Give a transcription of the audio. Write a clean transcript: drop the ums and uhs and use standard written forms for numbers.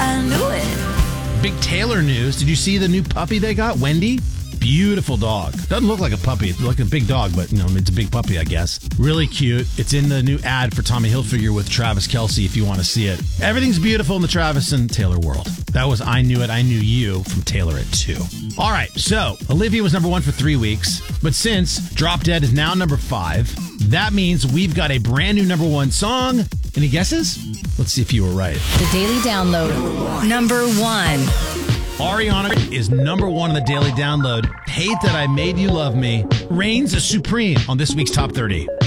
I knew it. Big Taylor news. Did you see the new puppy they got? Wendy? Beautiful dog. Doesn't look like a puppy. It's like a big dog, but it's a big puppy, I guess. Really cute. It's in the new ad for Tommy Hilfiger with Travis Kelce if you want to see it. Everything's beautiful in the Travis and Taylor world. That was I Knew It, I Knew You from Taylor at 2. All right, so Olivia was number 1 for 3 weeks, but since Drop Dead is now number 5, that means we've got a brand new number 1 song. Any guesses? Let's see if you were right. The Daily Download. Number 1. Ariana is number 1 on the Daily Download. Hate That I Made You Love Me reigns supreme on this week's Top 30.